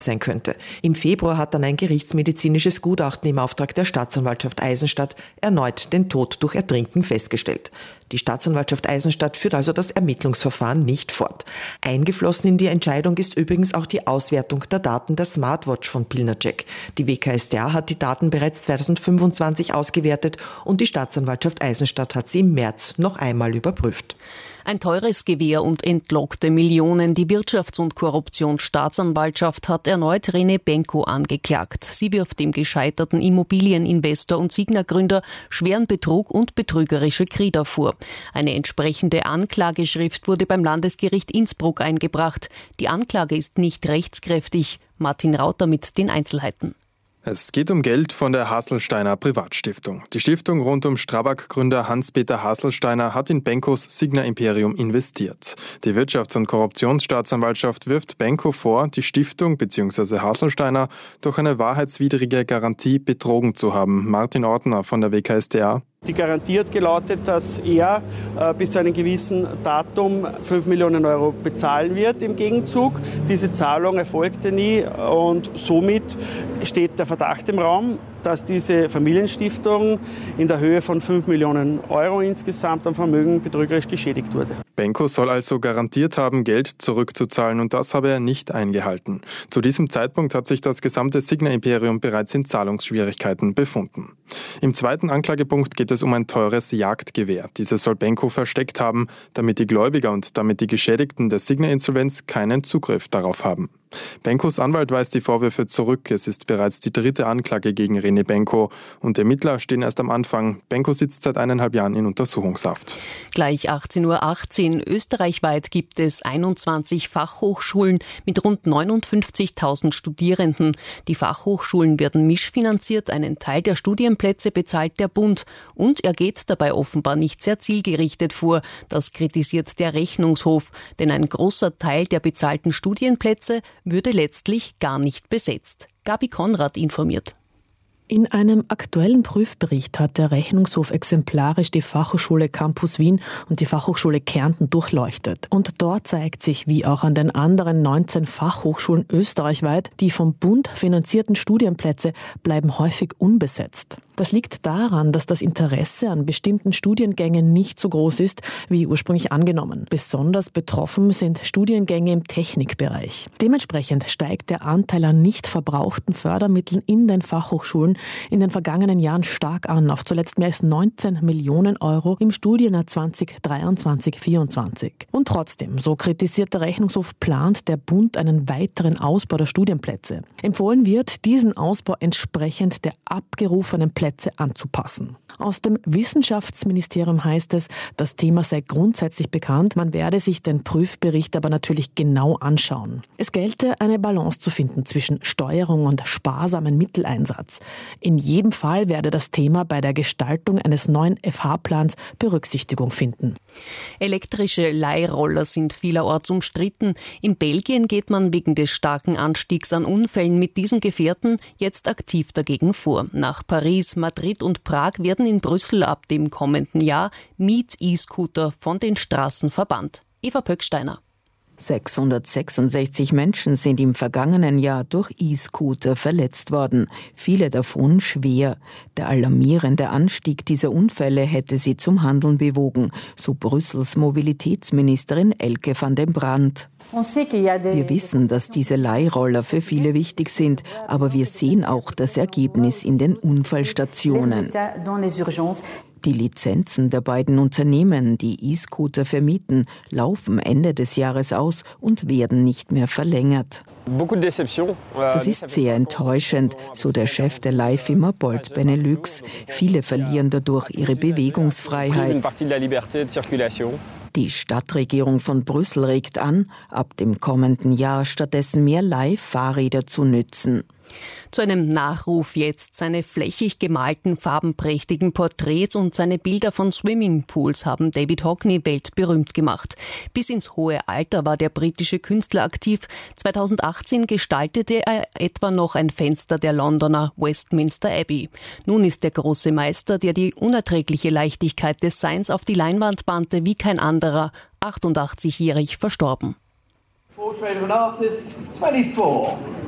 sein könnte. Im Februar hat dann ein gerichtsmedizinisches Gutachten im Auftrag der Staatsanwaltschaft Eisenstadt erneut den Tod durch Ertrinken festgestellt. Die Staatsanwaltschaft Eisenstadt führt also das Ermittlungsverfahren nicht fort. Eingeflossen in die Entscheidung ist übrigens auch die Auswertung der Daten der Smartwatch von Pilnacek. Die WKStA hat die Daten bereits 2025 ausgewertet und die Staatsanwaltschaft Eisenstadt hat sie im März noch einmal überprüft. Ein teures Gewehr und entlockte Millionen. Die Wirtschafts- und Korruptionsstaatsanwaltschaft hat erneut René Benko angeklagt. Sie wirft dem gescheiterten Immobilieninvestor und Signa-Gründer schweren Betrug und betrügerische Krieder vor. Eine entsprechende Anklageschrift wurde beim Landesgericht Innsbruck eingebracht. Die Anklage ist nicht rechtskräftig. Martin Rauter mit den Einzelheiten. Es geht um Geld von der Haselsteiner Privatstiftung. Die Stiftung rund um Strabag-Gründer Hans-Peter Haselsteiner hat in Benkos Signa-Imperium investiert. Die Wirtschafts- und Korruptionsstaatsanwaltschaft wirft Benko vor, die Stiftung bzw. Haselsteiner durch eine wahrheitswidrige Garantie betrogen zu haben. Martin Ortner von der WKStA. Die Garantie hat gelautet, dass er bis zu einem gewissen Datum 5 Millionen Euro bezahlen wird im Gegenzug. Diese Zahlung erfolgte nie und somit steht der Verdacht im Raum, dass diese Familienstiftung in der Höhe von 5 Millionen Euro insgesamt am Vermögen betrügerisch geschädigt wurde. Benko soll also garantiert haben, Geld zurückzuzahlen und das habe er nicht eingehalten. Zu diesem Zeitpunkt hat sich das gesamte Signa-Imperium bereits in Zahlungsschwierigkeiten befunden. Im zweiten Anklagepunkt geht es um ein teures Jagdgewehr. Dieses soll Benko versteckt haben, damit die Gläubiger und damit die Geschädigten der Signa-Insolvenz keinen Zugriff darauf haben. Benkos Anwalt weist die Vorwürfe zurück. Es ist bereits die dritte Anklage gegen René Benko und Ermittler stehen erst am Anfang. Benko sitzt seit 1,5 Jahren in Untersuchungshaft. Gleich 18:18 Uhr. Österreichweit gibt es 21 Fachhochschulen mit rund 59.000 Studierenden. Die Fachhochschulen werden mischfinanziert. Einen Teil der Studienplätze bezahlt der Bund. Und er geht dabei offenbar nicht sehr zielgerichtet vor. Das kritisiert der Rechnungshof. Denn ein großer Teil der bezahlten Studienplätze würde letztlich gar nicht besetzt. Gabi Konrad informiert. In einem aktuellen Prüfbericht hat der Rechnungshof exemplarisch die Fachhochschule Campus Wien und die Fachhochschule Kärnten durchleuchtet. Und dort zeigt sich, wie auch an den anderen 19 Fachhochschulen österreichweit, die vom Bund finanzierten Studienplätze bleiben häufig unbesetzt. Das liegt daran, dass das Interesse an bestimmten Studiengängen nicht so groß ist, wie ursprünglich angenommen. Besonders betroffen sind Studiengänge im Technikbereich. Dementsprechend steigt der Anteil an nicht verbrauchten Fördermitteln in den Fachhochschulen in den vergangenen Jahren stark an, auf zuletzt mehr als 19 Millionen Euro im Studienjahr 2023/24. Und trotzdem, so kritisiert der Rechnungshof, plant der Bund einen weiteren Ausbau der Studienplätze. Empfohlen wird, diesen Ausbau entsprechend der abgerufenen Plätze anzupassen. Aus dem Wissenschaftsministerium heißt es, das Thema sei grundsätzlich bekannt, man werde sich den Prüfbericht aber natürlich genau anschauen. Es gelte, eine Balance zu finden zwischen Steuerung und sparsamen Mitteleinsatz. In jedem Fall werde das Thema bei der Gestaltung eines neuen FH-Plans Berücksichtigung finden. Elektrische Leihroller sind vielerorts umstritten. In Belgien geht man wegen des starken Anstiegs an Unfällen mit diesen Gefährten jetzt aktiv dagegen vor. Nach Paris, Madrid und Prag werden in Brüssel ab dem kommenden Jahr Miet-E-Scooter von den Straßen verbannt. Eva Pöcksteiner. 666 Menschen sind im vergangenen Jahr durch E-Scooter verletzt worden, viele davon schwer. Der alarmierende Anstieg dieser Unfälle hätte sie zum Handeln bewogen, so Brüssels Mobilitätsministerin Elke van den Brandt. Wir wissen, dass diese Leihroller für viele wichtig sind, aber wir sehen auch das Ergebnis in den Unfallstationen. Die Lizenzen der beiden Unternehmen, die E-Scooter vermieten, laufen Ende des Jahres aus und werden nicht mehr verlängert. Das ist sehr enttäuschend, so der Chef der Leihfirma Bolt Benelux. Viele verlieren dadurch ihre Bewegungsfreiheit. Die Stadtregierung von Brüssel regt an, ab dem kommenden Jahr stattdessen mehr Leihfahrräder zu nützen. Zu einem Nachruf jetzt. Seine flächig gemalten, farbenprächtigen Porträts und seine Bilder von Swimmingpools haben David Hockney weltberühmt gemacht. Bis ins hohe Alter war der britische Künstler aktiv. 2018 gestaltete er etwa noch ein Fenster der Londoner Westminster Abbey. Nun ist der große Meister, der die unerträgliche Leichtigkeit des Seins auf die Leinwand bannte wie kein anderer, 88-jährig verstorben. Portrait of an artist, 24.